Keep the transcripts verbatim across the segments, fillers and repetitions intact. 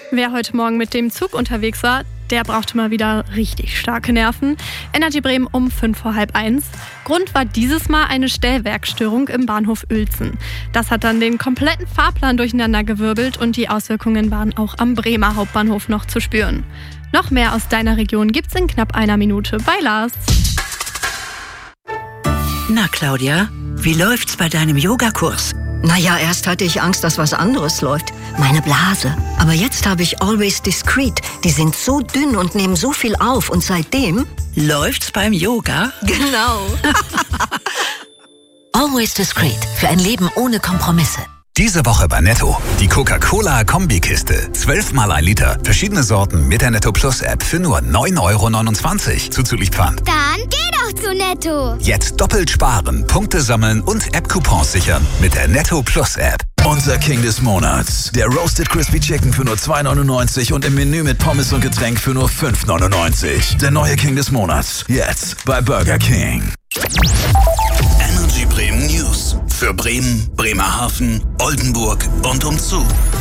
Wer heute Morgen mit dem Zug unterwegs war, der brauchte mal wieder richtig starke Nerven. Energy Bremen um fünf vor halb eins. Grund war dieses Mal eine Stellwerkstörung im Bahnhof Uelzen. Das hat dann den kompletten Fahrplan durcheinandergewirbelt und die Auswirkungen waren auch am Bremer Hauptbahnhof noch zu spüren. Noch mehr aus deiner Region gibt's in knapp einer Minute bei Lars. Na Claudia, wie läuft's bei deinem Yogakurs? Naja, erst hatte ich Angst, dass was anderes läuft. Meine Blase. Aber jetzt habe ich Always Discreet. Die sind so dünn und nehmen so viel auf. Und seitdem... Läuft's beim Yoga? Genau. Always Discreet. Für ein Leben ohne Kompromisse. Diese Woche bei Netto. Die Coca-Cola-Kombikiste. zwölf mal ein Liter. Verschiedene Sorten mit der Netto Plus App für nur neun Euro neunundzwanzig. Zuzüglich Pfand. Dann geh doch zu Netto. Jetzt doppelt sparen, Punkte sammeln und App-Coupons sichern mit der Netto Plus App. Unser King des Monats. Der Roasted Crispy Chicken für nur zwei neunundneunzig und im Menü mit Pommes und Getränk für nur fünf neunundneunzig. Der neue King des Monats. Jetzt bei Burger King. Energy Bremen News. Für Bremen, Bremerhaven, Oldenburg und umzu.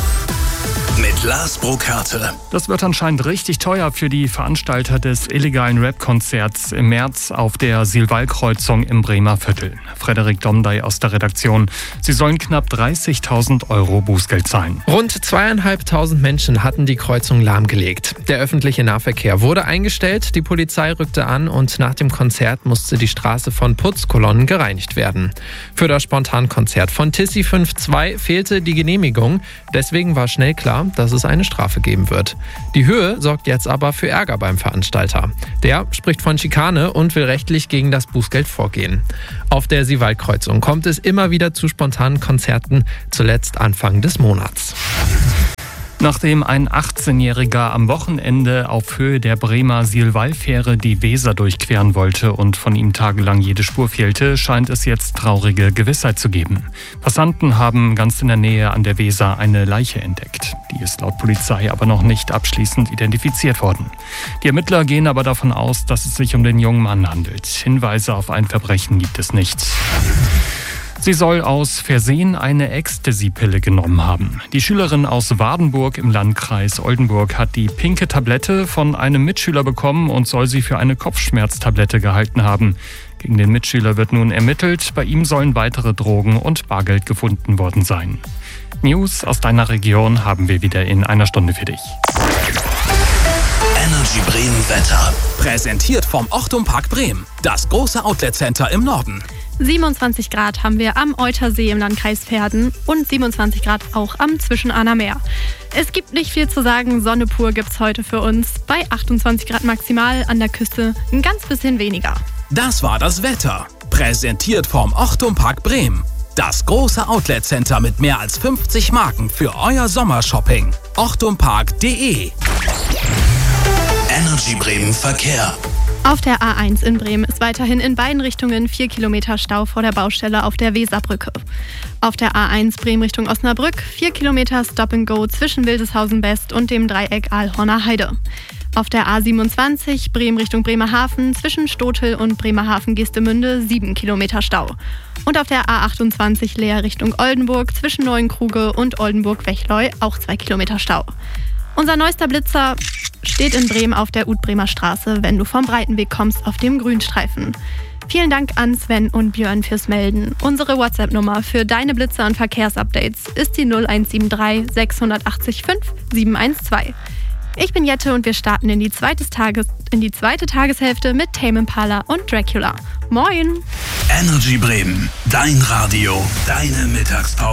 Mit Lars Brokarte. Das wird anscheinend richtig teuer für die Veranstalter des illegalen Rap-Konzerts im März auf der Silval-Kreuzung im Bremer Viertel. Frederik Domdey aus der Redaktion. Sie sollen knapp dreißigtausend Euro Bußgeld zahlen. Rund zweieinhalbtausend Menschen hatten die Kreuzung lahmgelegt. Der öffentliche Nahverkehr wurde eingestellt, die Polizei rückte an und nach dem Konzert musste die Straße von Putzkolonnen gereinigt werden. Für das Spontankonzert von Tissi fünf zwei fehlte die Genehmigung. Deswegen war schnell klar, dass es eine Strafe geben wird. Die Höhe sorgt jetzt aber für Ärger beim Veranstalter. Der spricht von Schikane und will rechtlich gegen das Bußgeld vorgehen. Auf der Silval-Kreuzung kommt es immer wieder zu spontanen Konzerten, zuletzt Anfang des Monats. Nachdem ein achtzehnjähriger am Wochenende auf Höhe der Bremer Silval-Fähre die Weser durchqueren wollte und von ihm tagelang jede Spur fehlte, scheint es jetzt traurige Gewissheit zu geben. Passanten haben ganz in der Nähe an der Weser eine Leiche entdeckt. Die ist laut Polizei aber noch nicht abschließend identifiziert worden. Die Ermittler gehen aber davon aus, dass es sich um den jungen Mann handelt. Hinweise auf ein Verbrechen gibt es nicht. Sie soll aus Versehen eine Ecstasy-Pille genommen haben. Die Schülerin aus Wardenburg im Landkreis Oldenburg hat die pinke Tablette von einem Mitschüler bekommen und soll sie für eine Kopfschmerztablette gehalten haben. Gegen den Mitschüler wird nun ermittelt. Bei ihm sollen weitere Drogen und Bargeld gefunden worden sein. News aus deiner Region haben wir wieder in einer Stunde für dich. Energy Bremen Wetter. Präsentiert vom Ochtum Park Bremen. Das große Outlet-Center im Norden. siebenundzwanzig Grad haben wir am Eutersee im Landkreis Verden und siebenundzwanzig Grad auch am Zwischenahner Meer. Es gibt nicht viel zu sagen, Sonne pur gibt's heute für uns. Bei achtundzwanzig Grad maximal, an der Küste ein ganz bisschen weniger. Das war das Wetter. Präsentiert vom Ochtum Park Bremen. Das große Outlet-Center mit mehr als fünfzig Marken für euer Sommershopping. ochtumpark punkt de. Energy Bremen Verkehr. Auf der A eins in Bremen ist weiterhin in beiden Richtungen vier Kilometer Stau vor der Baustelle auf der Weserbrücke. Auf der A eins Bremen Richtung Osnabrück vier Kilometer Stop and Go zwischen Wildeshausen West und dem Dreieck Aalhorner Heide. Auf der A siebenundzwanzig Bremen Richtung Bremerhaven zwischen Stotel und Bremerhaven-Geestemünde sieben Kilometer Stau. Und auf der A achtundzwanzig Leer Richtung Oldenburg zwischen Neuenkruge und Oldenburg-Wechleu auch zwei Kilometer Stau. Unser neuester Blitzer steht in Bremen auf der Utbremer Straße, wenn du vom Breitenweg kommst, auf dem Grünstreifen. Vielen Dank an Sven und Björn fürs Melden. Unsere WhatsApp-Nummer für deine Blitzer und Verkehrsupdates ist die null eins sieben drei sechs acht fünf sieben eins zwei. Ich bin Jette und wir starten in die zweite, Tages- in die zweite Tageshälfte mit Tame Impala und Dracula. Moin! Energy Bremen, dein Radio, deine Mittagspause.